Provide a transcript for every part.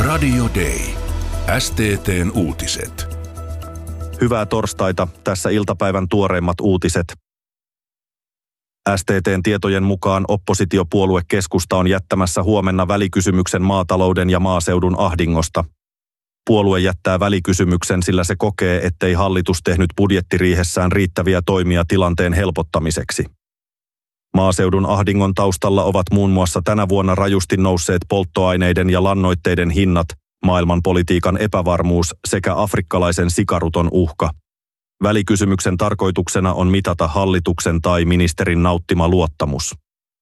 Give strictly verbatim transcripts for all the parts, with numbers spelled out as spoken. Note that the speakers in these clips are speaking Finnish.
Radio Day. S T T:n uutiset. Hyvää torstaita. Tässä iltapäivän tuoreimmat uutiset. S T T:n tietojen mukaan oppositiopuolue Keskusta on jättämässä huomenna välikysymyksen maatalouden ja maaseudun ahdingosta. Puolue jättää välikysymyksen, sillä se kokee, ettei hallitus tehnyt budjettiriihessään riittäviä toimia tilanteen helpottamiseksi. Maaseudun ahdingon taustalla ovat muun muassa tänä vuonna rajusti nousseet polttoaineiden ja lannoitteiden hinnat, maailmanpolitiikan epävarmuus sekä afrikkalaisen sikaruton uhka. Välikysymyksen tarkoituksena on mitata hallituksen tai ministerin nauttima luottamus.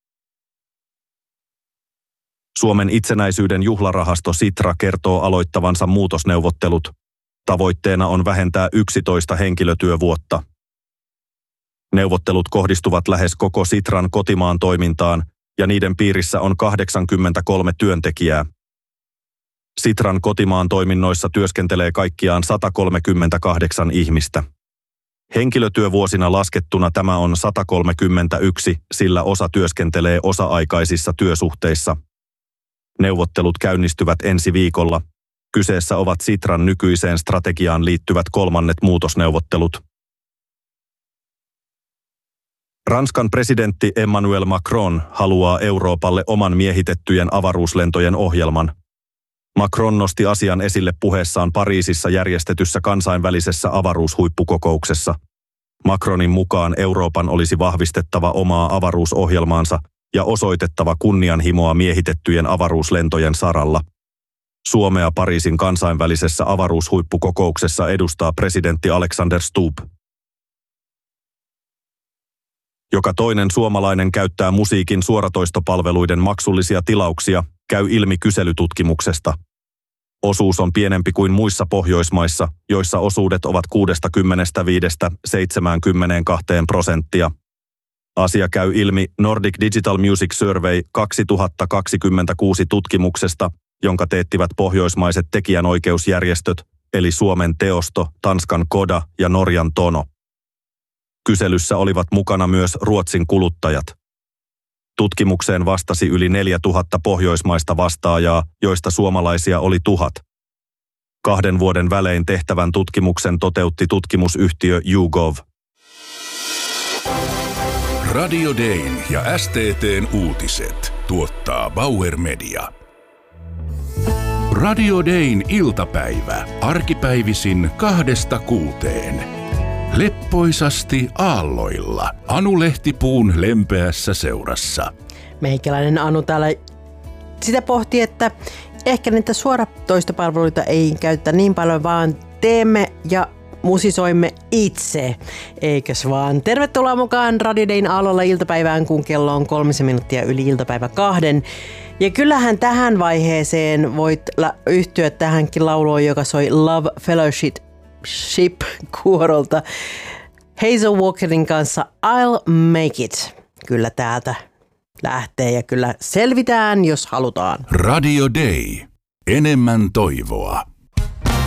Suomen itsenäisyyden juhlarahasto Sitra kertoo aloittavansa muutosneuvottelut. Tavoitteena on vähentää yksitoista henkilötyövuotta. Neuvottelut kohdistuvat lähes koko Sitran kotimaan toimintaan ja niiden piirissä on kahdeksankymmentäkolme työntekijää. Sitran kotimaan toiminnoissa työskentelee kaikkiaan sata kolmekymmentäkahdeksan ihmistä. Henkilötyövuosina laskettuna tämä on sata kolmekymmentäyksi, sillä osa työskentelee osa-aikaisissa työsuhteissa. Neuvottelut käynnistyvät ensi viikolla. Kyseessä ovat Sitran nykyiseen strategiaan liittyvät kolmannet muutosneuvottelut. Ranskan presidentti Emmanuel Macron haluaa Euroopalle oman miehitettyjen avaruuslentojen ohjelman. Macron nosti asian esille puheessaan Pariisissa järjestetyssä kansainvälisessä avaruushuippukokouksessa. Macronin mukaan Euroopan olisi vahvistettava omaa avaruusohjelmaansa ja osoitettava kunnianhimoa miehitettyjen avaruuslentojen saralla. Suomea Pariisin kansainvälisessä avaruushuippukokouksessa edustaa presidentti Alexander Stubb. Joka toinen suomalainen käyttää musiikin suoratoistopalveluiden maksullisia tilauksia, käy ilmi kyselytutkimuksesta. Osuus on pienempi kuin muissa Pohjoismaissa, joissa osuudet ovat kuusikymmentäviisi seitsemänkymmentäkaksi prosenttia. Asia käy ilmi Nordic Digital Music Survey kaksituhattakaksikymmentäkuusi tutkimuksesta, jonka teettivät pohjoismaiset tekijänoikeusjärjestöt, eli Suomen Teosto, Tanskan Koda ja Norjan Tono. Kyselyssä olivat mukana myös Ruotsin kuluttajat. Tutkimukseen vastasi yli neljätuhatta pohjoismaista vastaajaa, joista suomalaisia oli tuhat. Kahden vuoden välein tehtävän tutkimuksen toteutti tutkimusyhtiö YouGov. Radio Dayn ja S T T:n uutiset tuottaa Bauer Media. Radio Dayn iltapäivä arkipäivisin kahdesta kuuteen. Leppoisasti aalloilla Anu Lehtipuun lempeässä seurassa. Meikäläinen Anu täällä sitä pohti, että ehkä niitä suoratoistopalveluita ei käytetä niin paljon, vaan teemme ja musisoimme itse. Eikös vaan? Tervetuloa mukaan Radio Dayn aalloilla iltapäivään, kun kello on kolmisen minuuttia yli iltapäivä kahden. Ja kyllähän tähän vaiheeseen voit yhtyä tähänkin lauluun, joka soi Love Fellowship Ship-kuorolta Hazel Walkerin kanssa I'll Make It. Kyllä täältä lähtee ja kyllä selvitään, jos halutaan. Radio Day. Enemmän toivoa.